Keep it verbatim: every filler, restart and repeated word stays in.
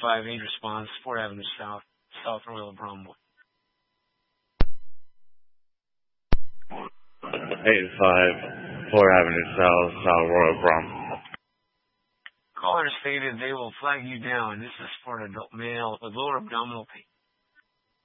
five eight response, Fort Avenue South, South Royal Bromwood. eight five, Fort Avenue South, South Royal Bromwood. Caller stated they will flag you down. This is for an adult male with lower abdominal pain.